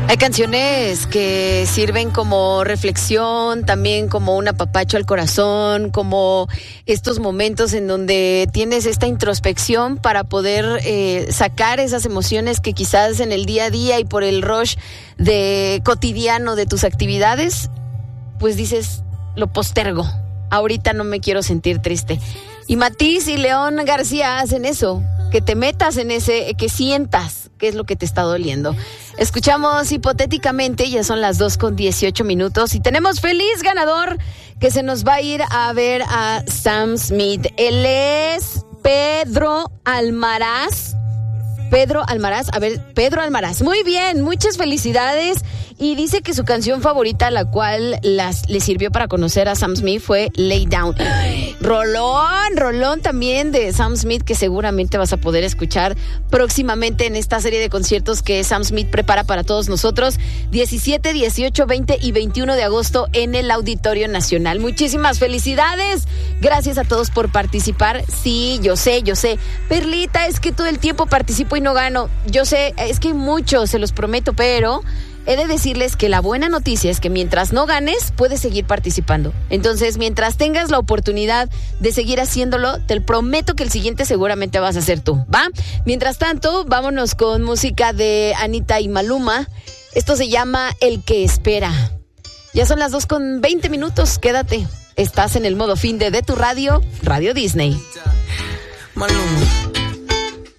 Hay canciones que sirven como reflexión, también como un apapacho al corazón, como estos momentos en donde tienes esta introspección para poder sacar esas emociones que quizás en el día a día y por el rush de cotidiano de tus actividades, pues dices, lo postergo. Ahorita no me quiero sentir triste. Y Matiz y León García hacen eso, que te metas en ese, que sientas qué es lo que te está doliendo. Escuchamos hipotéticamente, ya son las 2:18 y tenemos feliz ganador que se nos va a ir a ver a Sam Smith. Él es Pedro Almaraz. Pedro Almaraz. Muy bien, muchas felicidades. Y dice que su canción favorita, la cual le sirvió para conocer a Sam Smith, fue Lay Down. Rolón también de Sam Smith, que seguramente vas a poder escuchar próximamente en esta serie de conciertos que Sam Smith prepara para todos nosotros, 17, 18, 20 y 21 de agosto en el Auditorio Nacional. Muchísimas felicidades. Gracias a todos por participar. Sí, yo sé. Perlita, es que todo el tiempo participo y no gano. Yo sé, es que hay muchos, se los prometo, pero he de decirles que la buena noticia es que mientras no ganes, puedes seguir participando. Entonces, mientras tengas la oportunidad de seguir haciéndolo, te prometo que el siguiente seguramente vas a ser tú, ¿va? Mientras tanto, vámonos con música de Anita y Maluma. Esto se llama El que espera. Ya son las 2:20, quédate. Estás en el modo fin de tu radio, Radio Disney. Maluma.